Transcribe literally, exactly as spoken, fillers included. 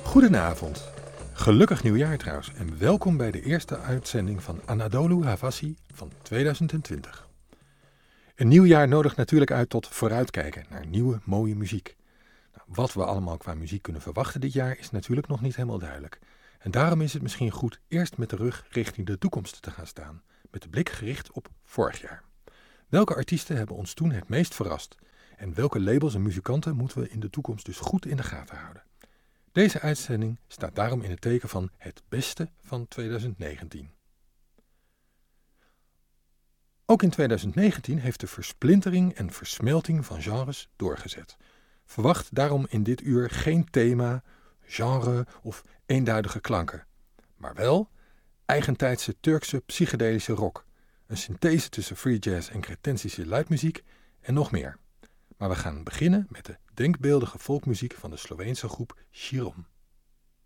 Goedenavond. Gelukkig nieuwjaar trouwens en welkom bij de eerste uitzending van Anadolu Havasi van tweeduizend twintig. Een nieuw jaar nodigt natuurlijk uit tot vooruitkijken naar nieuwe mooie muziek. Nou, wat we allemaal qua muziek kunnen verwachten dit jaar is natuurlijk nog niet helemaal duidelijk. En daarom is het misschien goed eerst met de rug richting de toekomst te gaan staan, met de blik gericht op vorig jaar. Welke artiesten hebben ons toen het meest verrast? En welke labels en muzikanten moeten we in de toekomst dus goed in de gaten houden? Deze uitzending staat daarom in het teken van het beste van tweeduizend negentien. Ook in tweeduizend negentien heeft de versplintering en versmelting van genres doorgezet. Verwacht daarom in dit uur geen thema, genre of eenduidige klanken. Maar wel eigentijdse Turkse psychedelische rock, een synthese tussen free jazz en cretensische luidmuziek en nog meer. Maar we gaan beginnen met de denkbeeldige folkmuziek van de Sloveense groep Širom.